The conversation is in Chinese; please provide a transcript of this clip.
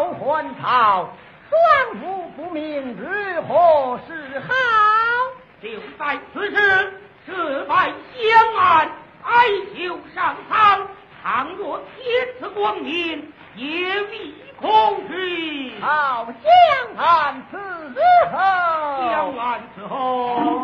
报还朝，双父不明，如何是好？ 就在此时，设拜相安，哀求上苍。倘若天赐光明，也必空虚。 好，相安此